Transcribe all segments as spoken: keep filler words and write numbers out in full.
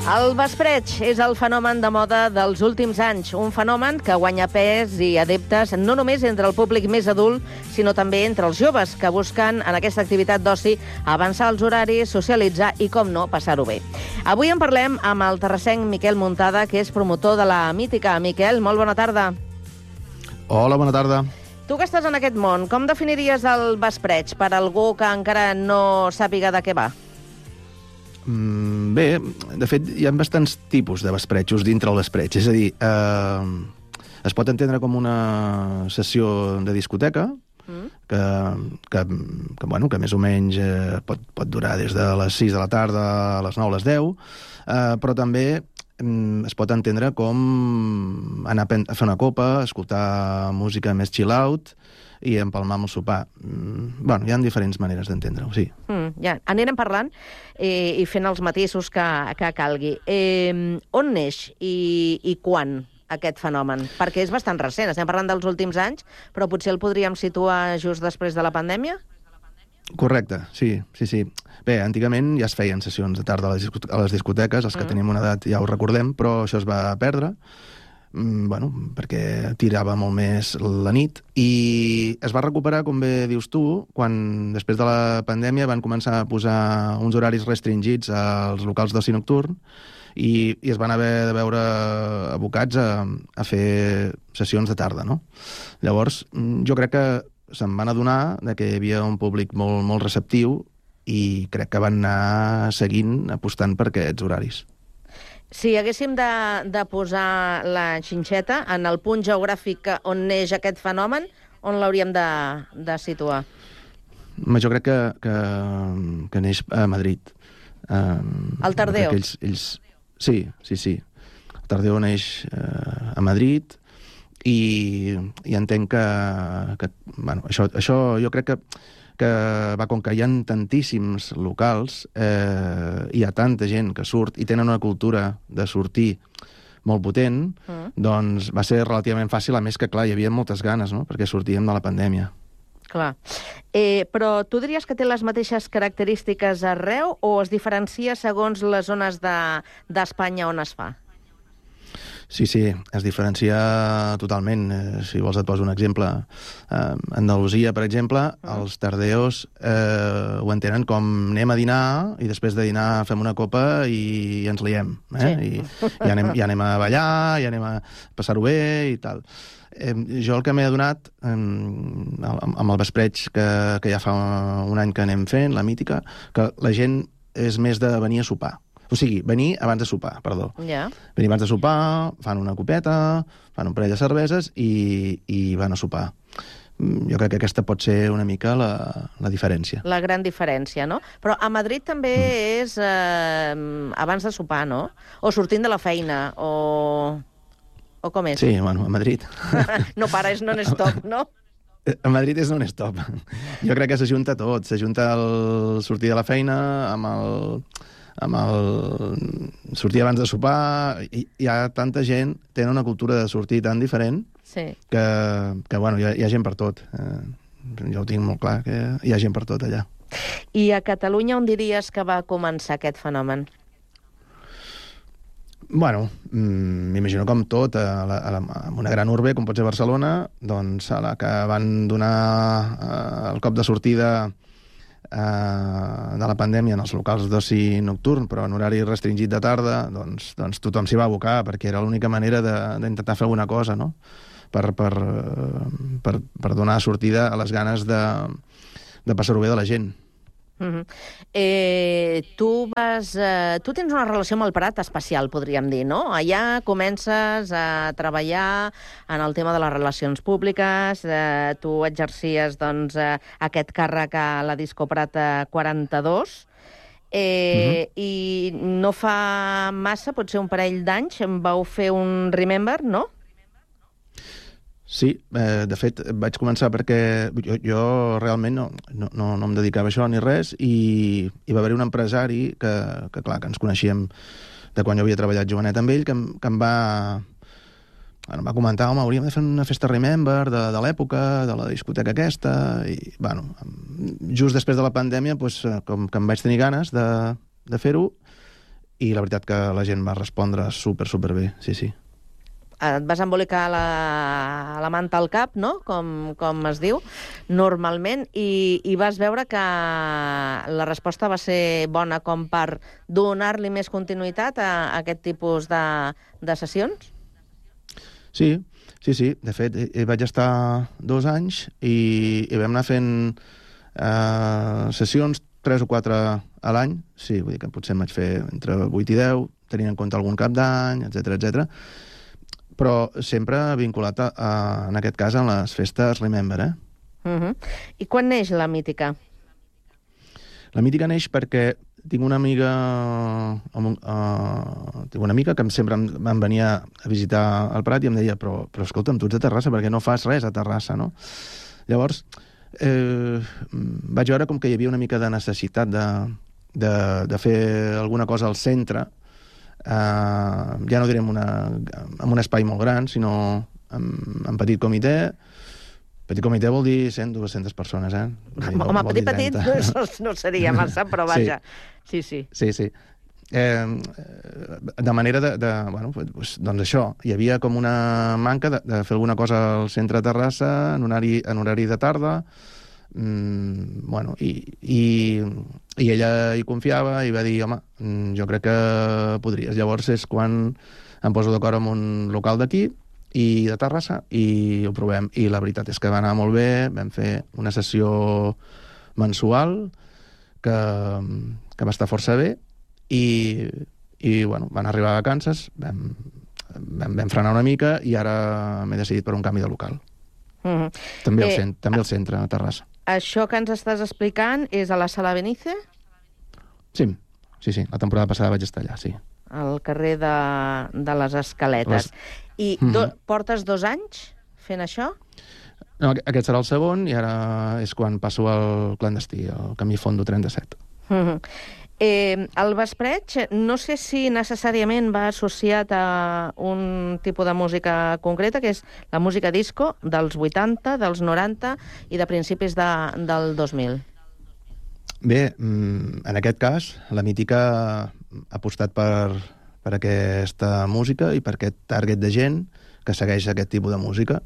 El vespreig és el fenomen de moda dels últims anys, un fenomen que guanya pes i adeptes no només entre el públic més adult, sinó també entre els joves, que busquen en aquesta activitat d'oci avançar els horaris, socialitzar i, com no, passar-ho bé. Avui en parlem amb el terrassenc Miquel Muntada, que és promotor de la Mítica. Miquel, molt bona tarda. Hola, bona tarda. Tu que estàs en aquest món, com definiries el vespreig per algú que encara no sàpiga de què va? Mm, bé, de fet, hi ha bastants tipus de vesprejos dintre el vespreig. És a dir, eh, es pot entendre com una sessió de discoteca, mm. que, que, que, bueno, que més o menys eh, pot, pot durar des de les sis de la tarda a les nou, a les deu, eh, però també es pot entendre com anar a fer una copa, escoltar música més chill-out i empalmar amb el sopar. Bueno, hi ha diferents maneres d'entendre-ho, sí. Mm, ja, anirem parlant eh, i fent els matisos que, que calgui. Eh, on neix i, i quan aquest fenomen? Perquè és bastant recent, estem parlant dels últims anys, però potser el podríem situar just després de la pandèmia? Correcte, sí, sí, sí. Bé, antigament ja es feien sessions de tarda a les discoteques, a les discoteques els que mm. tenim una edat ja ho recordem, però això es va perdre, mm, bueno, perquè tirava molt més la nit, i es va recuperar, com bé dius tu, quan després de la pandèmia van començar a posar uns horaris restringits als locals d'oci nocturn, i, i es van haver de veure abocats a, a fer sessions de tarda, no? Llavors, jo crec que se'n van adonar que hi havia un públic molt, molt receptiu i crec que van anar seguint apostant per aquests horaris. Si haguéssim de, de posar la xinxeta en el punt geogràfic on neix aquest fenomen, on l'hauríem de, de situar? Jo crec que, que, que neix a Madrid. El Tardeo? Ells, ells... Sí, sí, sí. El Tardeo neix eh, a Madrid, i, i entenc que, que bueno, això, això jo crec que, que va, com que hi ha tantíssims locals, eh, hi ha tanta gent que surt i tenen una cultura de sortir molt potent, mm. doncs va ser relativament fàcil, a més que, clar, hi havia moltes ganes, no?, perquè sortíem de la pandèmia. Clar. Eh, però tu diries que té les mateixes característiques arreu o es diferencia segons les zones d'Espanya de, on es fa? Sí, sí, es diferencia totalment. Eh, si vols et poso un exemple. Eh, Andalusia, per exemple, uh -huh. els tardeos eh, ho entenen com anem a dinar i després de dinar fem una copa i ens liem. Eh? Sí. I, i, anem, I anem a ballar, i anem a passar-ho bé i tal. Eh, jo el que m'he adonat eh, amb el vespreig que, que ja fa un any que anem fent, la Mítica, que la gent és més de venir a sopar. O sigui, venir abans de sopar, perdó. Yeah. Venir abans de sopar, fan una copeta, fan un parell de cerveses i, i van a sopar. Jo crec que aquesta pot ser una mica la, la diferència. La gran diferència, no? Però a Madrid també mm. és eh, abans de sopar, no? O sortint de la feina, o... o com és? Sí, bueno, a Madrid... No para, és non-stop, no? A Madrid és non-stop. Jo crec que s'ajunta tot. S'ajunta el sortir de la feina amb el... amb el sortir abans de sopar. Hi, hi ha tanta gent, tenen una cultura de sortir tan diferent, sí. que, que bueno, hi ha, hi ha gent per tot. Eh, jo ho tinc molt clar, que hi ha gent per tot allà. I a Catalunya on diries que va començar aquest fenomen? Bueno, m'imagino com tot, a la, a la, en una gran urbe, com pot ser Barcelona, doncs a la que van donar eh, el cop de sortida de la pandèmia en els locals d'oci nocturn, però en horari restringit de tarda, doncs, doncs tothom s'hi va abocar, perquè era l'única manera d'intentar fer alguna cosa, no?, per, per, per, per donar sortida a les ganes de, de passar-ho bé de la gent. Uh-huh. eh, tu vas eh, tu tens una relació amb el Prat especial, podríem dir, no? Allà comences a treballar en el tema de les relacions públiques, eh, tu exercies doncs, eh, aquest càrrec a la Disco Prat quaranta-dos, eh, uh-huh. i no fa massa, potser un parell d'anys, em vau fer un Remember, no? Sí, eh, de fet, vaig començar perquè jo, jo realment no, no, no em dedicava a això ni res, i hi va haver un empresari que, que, clar, que ens coneixíem de quan jo havia treballat jovenet amb ell, que, em, que em va, bueno, em va comentar, home, hauríem de fer una festa Remember de, de l'època, de la discoteca aquesta, i, bueno, just després de la pandèmia, doncs, com que em vaig tenir ganes de, de fer-ho, i la veritat que la gent va respondre super, super bé, sí, sí. Et vas embolicar la, la manta al cap, no?, com, com es diu, normalment, i, i vas veure que la resposta va ser bona com per donar-li més continuïtat a, a aquest tipus de, de sessions? Sí, sí, sí. De fet, hi vaig estar dos anys i, i vam anar fent eh, sessions tres o quatre a l'any. Sí, vull dir que potser em vaig fer entre vuit i deu, tenint en compte algun cap d'any, etcètera, etcètera. Però sempre vinculat, a, a, en aquest cas, a les festes Remember, eh? Uh-huh. I quan neix la Mítica? La Mítica neix perquè tinc una amiga uh, tinc una amiga que sempre em, em venia a visitar el Prat i em deia, però, però escolta'm, tu ets de Terrassa, perquè no fas res a Terrassa, no? Llavors, eh, vaig veure com que hi havia una mica de necessitat de, de, de fer alguna cosa al centre. Uh, ja no direm una, amb un espai molt gran, sinó amb, amb petit comitè. Petit comitè vol dir cent, dues-centes persones, eh? Home, home petit, petit no, no seria massa, però vaja. Sí, sí. Sí, sí. Eh, de manera de... de bueno, doncs, doncs això, hi havia com una manca de, de fer alguna cosa al centre de Terrassa en horari, en horari de tarda. Mm, bueno, i, i, i ella hi confiava i va dir, home, jo crec que podries. Llavors és quan em poso d'acord amb un local d'aquí i de Terrassa i ho provem. I la veritat és que va anar molt bé, vam fer una sessió mensual que, que va estar força bé i, i bueno, van arribar vacances, vam, vam, vam frenar una mica i ara m'he decidit per un canvi de local. Mm-hmm. També, eh, al centre, també al centre, a Terrassa. Això que ens estàs explicant és a la Sala Benice? Sí, sí, sí. La temporada passada vaig estar allà, sí. Al carrer de, de les Escaletes. Les... I do, mm-hmm. portes dos anys fent això? No, aquest serà el segon i ara és quan passo al clandestí, al Camí Fondo trenta-set. Mm-hmm. Eh, el vespreig, no sé si necessàriament va associat a un tipus de música concreta, que és la música disco dels vuitanta, dels noranta i de principis de, del dos mil. Bé, en aquest cas, la Mítica ha apostat per, per aquesta música i per aquest target de gent que segueix aquest tipus de música.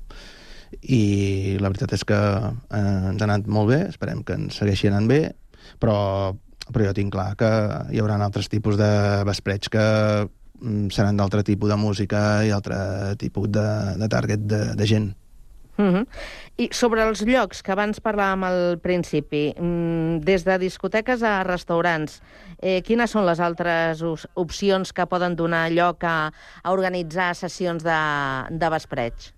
I la veritat és que eh, ens ha anat molt bé, esperem que ens segueixi anant bé, però però jo tinc clar que hi haurà altres tipus de vespreig que seran d'altre tipus de música i altre tipus de, de target de, de gent. Mm-hmm. I sobre els llocs que abans parlàvem al principi, des de discoteques a restaurants, eh, quines són les altres opcions que poden donar lloc a, a organitzar sessions de, de vespreig?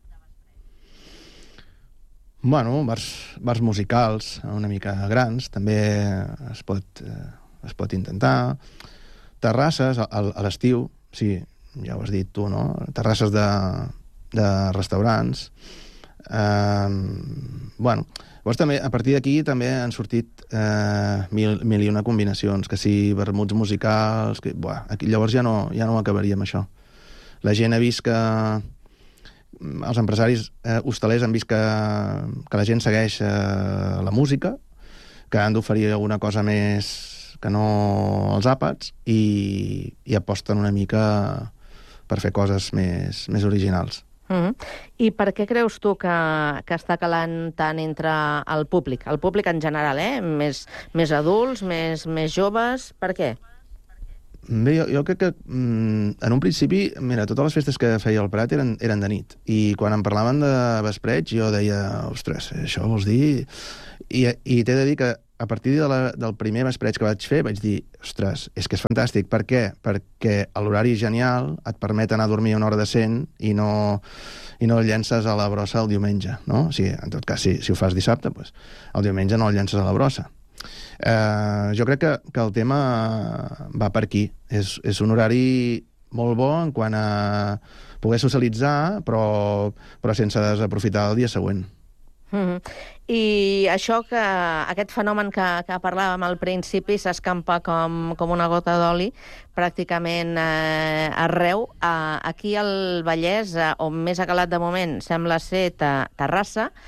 Bueno, bars, bars musicals una mica grans, també es pot, eh, es pot intentar. Terrasses, a, a l'estiu, sí, ja ho has dit tu, no? Terrasses de, de restaurants. Eh, bueno, llavors també, a partir d'aquí també han sortit eh, mil, mil i una combinacions, que si vermuts musicals... Que, buah, aquí, llavors ja no, ja no acabaríem això. La gent ha vist que... els empresaris eh, hostalers han vist que, que la gent segueix eh, la música, que han d'oferir alguna cosa més que no els àpats i, i aposten una mica per fer coses més, més originals. Mm-hmm. I per què creus tu que, que està calant tant entre el públic? El públic en general, eh? Més, més adults, més, més joves, per què? Bé, jo, jo crec que mm, en un principi, mira, totes les festes que feia el Prat eren, eren de nit, i quan em parlaven de vespreig jo deia, ostres, això vols dir... I, i t'he de dir que a partir de la, del primer vespreig que vaig fer vaig dir, ostres, és que és fantàstic. Per què? Perquè l'horari genial et permet anar a dormir una hora decent i no, i no el llences a la brossa el diumenge, no? O sigui, en tot cas, si, si ho fas dissabte, doncs, el diumenge no el llences a la brossa. Uh, jo crec que, que el tema va per aquí. És, és un horari molt bo en quant a poder socialitzar, però, però sense desaprofitar el dia següent. Mm-hmm. I això que aquest fenomen que, que parlàvem al principi s'escampa com, com una gota d'oli pràcticament eh, arreu. Eh, aquí al Vallès, eh, on més ha calat de moment, sembla ser Terrassa.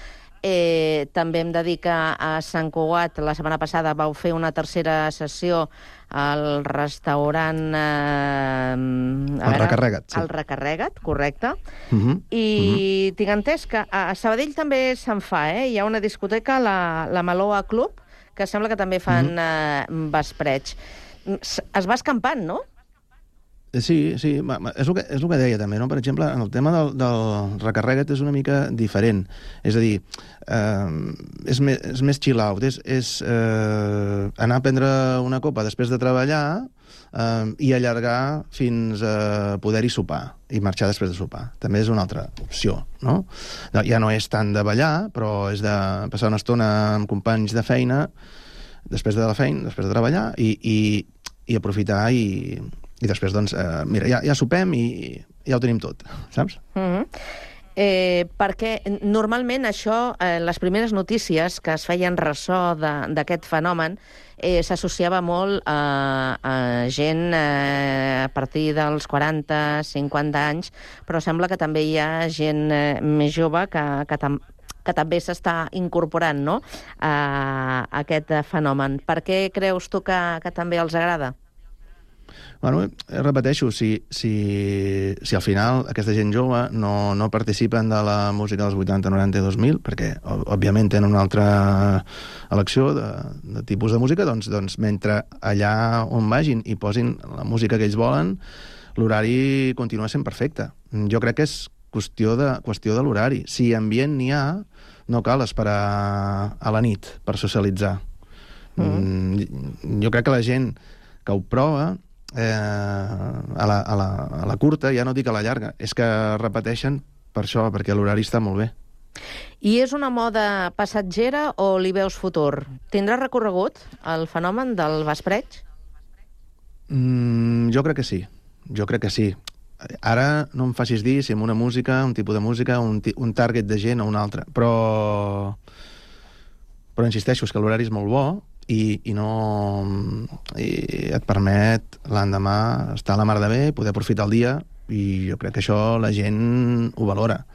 Eh, també hem de dir que a Sant Cugat la setmana passada vau fer una tercera sessió al restaurant... Eh, el Recarrega't, sí. El Recarrega't, correcte. Uh -huh. I uh -huh. tinc entès que a Sabadell també se'n fa, eh? Hi ha una discoteca, la, la Maloa Club, que sembla que també fan uh -huh. eh, vespreig. Es va escampant, no? Sí, sí, és el que, és el que deia també, no? Per exemple, en el tema del, del Recarrega't és una mica diferent. És a dir, eh, és, més, és més chill out, és, és eh, anar a prendre una copa després de treballar eh, i allargar fins a poder-hi sopar i marxar després de sopar. També és una altra opció, no? Ja no és tant de ballar, però és de passar una estona amb companys de feina després de la feina, després de treballar i, i, i aprofitar i... I després, doncs, eh, mira, ja, ja sopem i ja ho tenim tot, saps? Mm-hmm. eh, perquè normalment això, eh, les primeres notícies que es feien ressò d'aquest fenomen eh, s'associava molt a, a gent eh, a partir dels quaranta, cinquanta anys, però sembla que també hi ha gent eh, més jove que, que també que també s'està incorporant, no?, a, a aquest fenomen. Per què creus tu que, que també els agrada? Bueno, repeteixo, si, si, si al final aquesta gent jove no, no participen de la música dels vuitanta, noranta i dos mil, perquè, òbviament, tenen una altra elecció de, de tipus de música, doncs, doncs mentre allà on vagin i posin la música que ells volen, l'horari continua sent perfecte. Jo crec que és qüestió de, qüestió de l'horari. Si ambient n'hi ha, no cal esperar a la nit per socialitzar. Mm. Jo crec que la gent que ho prova Eh, a, la, a, la, a la curta, ja no dic a la llarga, és que repeteixen per això, perquè l'horari està molt bé. I és una moda passatgera o li veus futur? Tindrà recorregut el fenomen del vespreig? Mm, jo crec que sí, jo crec que sí. Ara no em facis dir si amb una música, un tipus de música, un, un target de gent o un altre, però però insisteixo, és que l'horari és molt bo i, i no i et permet l'endemà estar a la mar de bé, poder aprofitar el dia, i jo crec que això la gent ho valora.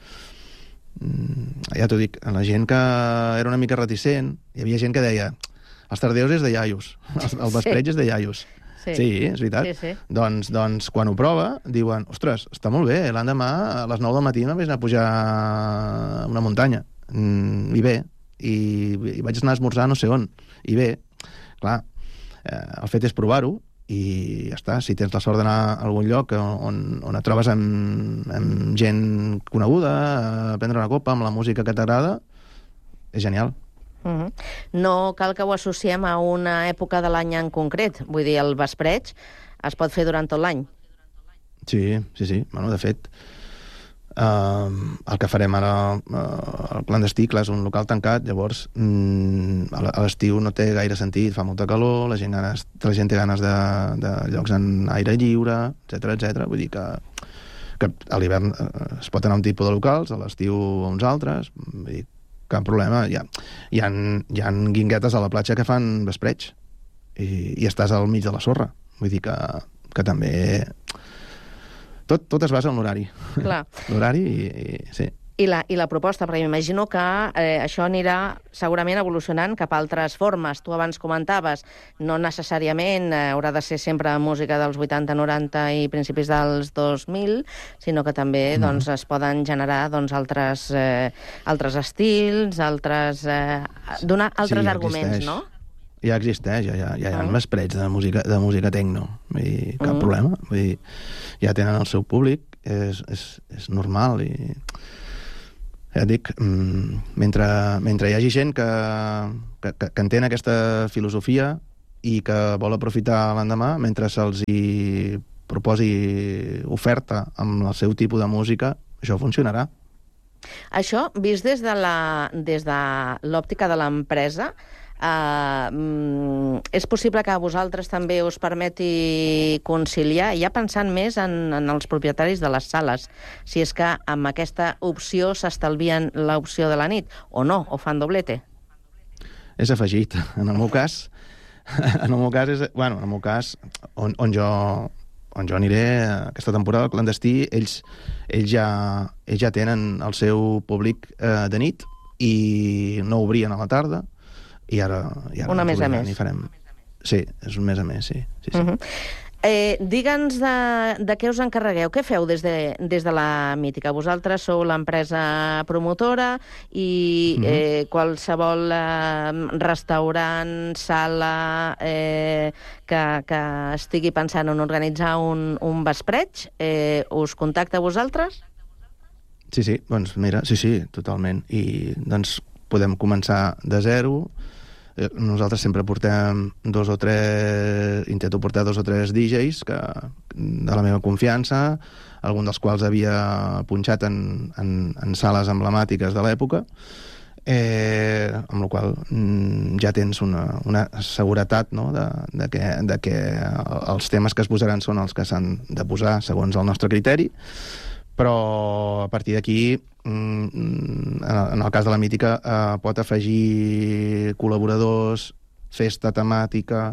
Ja t'ho dic, la gent que era una mica reticent, hi havia gent que deia els tardeus és de iaios, el, el vespreig sí. és de iaios. Sí. sí, és veritat. Sí, sí. Doncs, doncs quan ho prova, diuen, ostres, està molt bé, l'endemà a les nou del matí m'he d'anar a pujar una muntanya. Mm, I bé, i, i vaig anar a esmorzar no sé on. I bé, clar, eh, el fet és provar-ho, i ja està. Si tens la sort d'anar a algun lloc on, on et trobes amb, amb gent coneguda, a prendre una copa amb la música que t'agrada, és genial. Uh-huh. No cal que ho associem a una època de l'any en concret. Vull dir, el vespreig es pot fer durant tot l'any. Sí, sí, sí. Bueno, de fet, uh, el que farem ara uh, al Clandestí, clar, és un local tancat, llavors mm, a l'estiu no té gaire sentit, fa molta calor, la gent, ganes, la gent té ganes de, de llocs en aire lliure, etcètera, etcètera. Vull dir que, que a l'hivern uh, es pot anar a un tipus de locals, a l'estiu a uns altres, vull dir, cap problema. Hi ha, hi, ha, hi ha guinguetes a la platja que fan vespreig i, i estàs al mig de la sorra. Vull dir que, que també... Tot, tot es basa en l'horari. Clar. L'horari i, i... sí. I la, I la proposta, perquè m'imagino que eh, això anirà segurament evolucionant cap a altres formes. Tu abans comentaves, no necessàriament eh, haurà de ser sempre música dels vuitanta, noranta i principis dels dos mil, sinó que també mm. doncs, es poden generar doncs, altres, eh, altres estils, altres, eh, donar altres sí, ja arguments, existeix. no? Ja existeix, ja, ja, ja hi ha Mm. vespreig de música, de música tecno. Vull dir, cap Mm. problema. Vull dir, ja tenen el seu públic, és, és, és normal i... Ja et dic, mentre, mentre hi hagi gent que, que, que entén aquesta filosofia i que vol aprofitar l'endemà, mentre se'ls hi proposi oferta amb el seu tipus de música, això funcionarà. Això, vist des de la, des de l'òptica de l'empresa, Uh, mm, és possible que a vosaltres també us permeti conciliar, ja pensant més en, en els propietaris de les sales, si és que amb aquesta opció s'estalvien l'opció de la nit, o no, o fan doblete? És afegit. En el meu cas, en el meu cas, és, bueno, en el meu cas on, on, jo, on jo aniré aquesta temporada al Clandestí, ells, ells, ja, ells ja tenen el seu públic eh, de nit, i no obrien a la tarda, i ara... I ara Una més a més. Farem... Sí, és un mes a més, sí. sí, sí. Uh -huh. eh, Digue'ns de, de què us encarregueu. Què feu des de, des de la Mítica? Vosaltres sou l'empresa promotora i uh -huh. eh, qualsevol eh, restaurant, sala eh, que, que estigui pensant en organitzar un, un vespreig, eh, us contacta a vosaltres? Sí, sí, doncs mira, sí, sí, totalment. I doncs podem començar de zero. Nosaltres sempre portem dos o tres... Intento portar dos o tres D Js que, de la meva confiança, algun dels quals havia punxat en, en, en sales emblemàtiques de l'època, eh, amb la qual mm, ja tens una, una seguretat, no?, de, de, que, de que els temes que es posaran són els que s'han de posar segons el nostre criteri. Però a partir d'aquí, en el cas de la Mítica, eh, pot afegir col·laboradors, festa temàtica...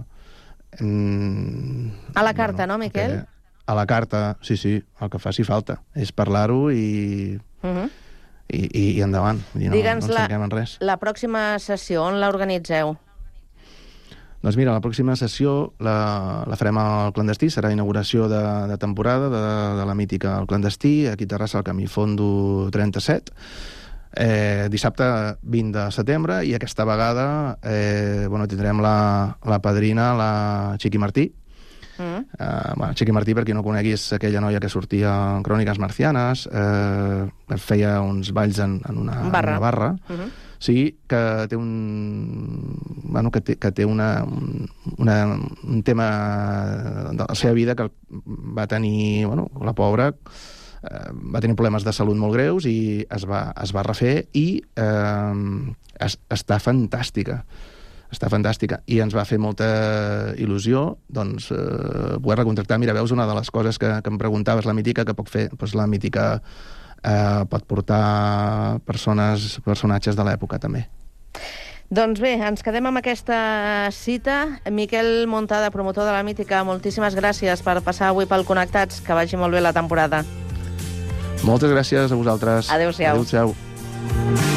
Mm, a la carta, bueno, no, Miquel? Que, a la carta, sí, sí, el que faci falta. És parlar-ho i, uh -huh. i, i, i endavant. No, Digue'ns no ens tanquem en res. La pròxima sessió, on l'organitzeu? Doncs mira, la pròxima sessió la, la farem al Clandestí, serà inauguració de, de temporada de, de la Mítica al Clandestí, aquí a Terrassa, al Camí Fondo trenta-set, eh, dissabte vint de setembre, i aquesta vegada eh, bueno, tindrem la, la padrina, la Chiqui Martí. Mm. Eh, bueno, Chiqui Martí, per qui no conegui, és aquella noia que sortia en Cròniques Marcianes, eh, feia uns balls en, en una barra. En una barra. Mm-hmm. Sí, que té un... Bueno, que té, que té una, una, un tema de la seva vida que va tenir... Bueno, la pobra eh, va tenir problemes de salut molt greus i es va, es va refer i eh, es, està fantàstica. Està fantàstica. I ens va fer molta il·lusió, doncs, eh, poder recontractar. Mira, veus, una de les coses que, que em preguntaves, la Mítica, que pot fer, doncs la Mítica... Eh, pot portar persones, personatges de l'època, també. Doncs bé, ens quedem amb aquesta cita. Miquel Montada, promotor de la Mítica, moltíssimes gràcies per passar avui pel Connectats. Que vagi molt bé la temporada. Moltes gràcies a vosaltres. Adéu-siau. Adéu-siau.